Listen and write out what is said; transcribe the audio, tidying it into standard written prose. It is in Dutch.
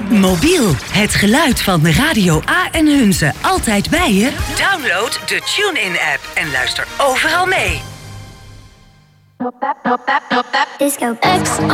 Mobiel, het geluid van Radio A en Hunze. Altijd bij je? Download de TuneIn-app en luister overal mee. Disco X